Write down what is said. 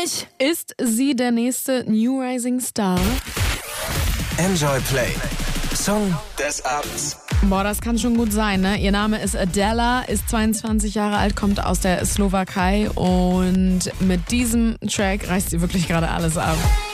nicht. Ist sie der nächste New Rising Star? Enjoy Play. Song des Abends. Boah, das kann schon gut sein, ne? Ihr Name ist Adela, ist 22 Jahre alt, kommt aus der Slowakei und mit diesem Track reißt sie wirklich gerade alles ab.